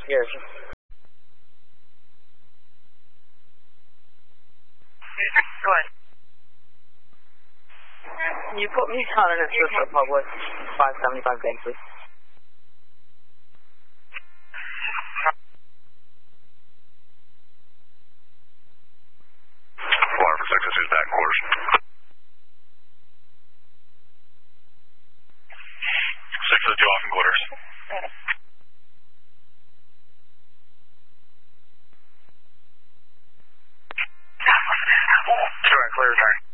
Yes. Go ahead. You put me on an assist Public 575 Bank, please. Flyer for 6 is back quarters. 6 off in quarters. Sure, clear return.